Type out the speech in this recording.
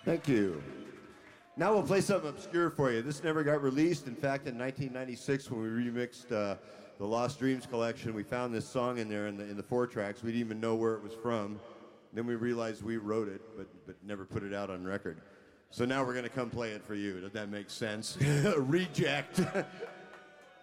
Thank you. Now we'll play something obscure for you. This never got released. In fact, in 1996, when we remixed the Lost Dreams collection, we found this song in there in the 4 tracks. We didn't even know where it was from. Then we realized we wrote it, but never put it out on record. So now we're going to come play it for you. Does that make sense? Reject.